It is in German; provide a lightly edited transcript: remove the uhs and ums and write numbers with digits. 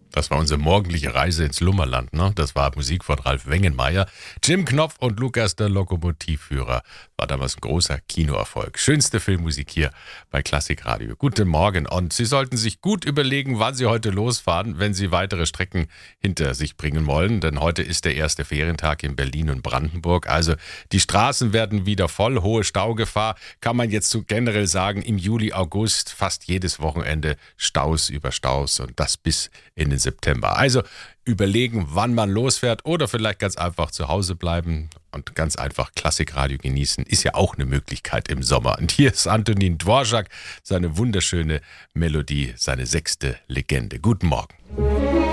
Das war unsere morgendliche Reise ins Lummerland, ne? Das war Musik von Ralf Wengenmeier. Jim Knopf und Lukas, der Lokomotivführer. War damals ein großer Kinoerfolg. Schönste Filmmusik hier bei Klassikradio. Guten Morgen. Und Sie sollten sich gut überlegen, wann Sie heute losfahren, wenn Sie weitere Strecken hinter sich bringen wollen. Denn heute ist der erste Ferientag in Berlin und Brandenburg. Also die Straßen werden wieder voll. Hohe Staugefahr, kann man jetzt so generell sagen. Im Juli, August fast jedes Wochenende Staus über Staus. Und das bis in den September. Also überlegen, wann man losfährt oder vielleicht ganz einfach zu Hause bleiben und ganz einfach Klassikradio genießen. Ist ja auch eine Möglichkeit im Sommer. Und hier ist Antonin Dvorak, seine wunderschöne Melodie, seine sechste Legende. Guten Morgen.